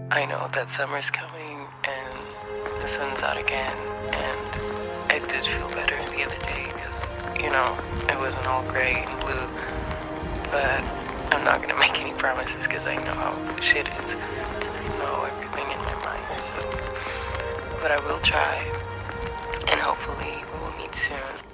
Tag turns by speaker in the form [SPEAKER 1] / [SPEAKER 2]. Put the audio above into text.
[SPEAKER 1] I know that summer's coming and the sun's out again, and I did feel better the other day because, it wasn't all gray and blue, but I'm not gonna make any promises because I know how shit is, and I know everything in my mind, so, but I will try, and hopefully we will meet soon.